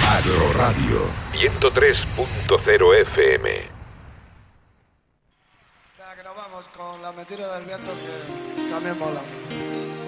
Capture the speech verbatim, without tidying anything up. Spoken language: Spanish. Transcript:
Agroradio ciento tres punto cero F M. Ya que nos vamos con la mentira del viento, que también mola.